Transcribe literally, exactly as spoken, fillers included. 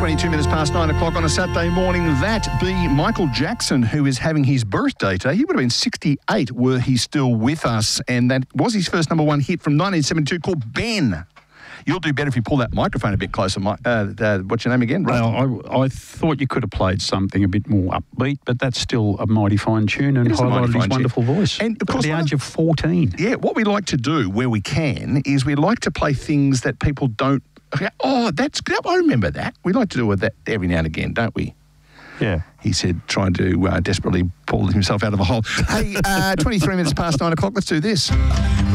twenty-two minutes past nine o'clock on a Saturday morning. That be Michael Jackson, who is having his birthday today. He would have been sixty-eight were he still with us. And that was his first number one hit from nineteen seventy-two called Ben. You'll do better if you pull that microphone a bit closer. Uh, uh, what's your name again? Well, I, I thought you could have played something a bit more upbeat, but that's still a mighty fine tune and highlighted his wonderful voice. And of course, at the age of fourteen. Yeah, what we like to do where we can is we like to play things that people don't. Oh, that's good. I remember that. We like to do with that every now and again, don't we? Yeah. He said, trying to uh, desperately pull himself out of a hole. Hey, uh, twenty-three minutes past nine o'clock. Let's do this.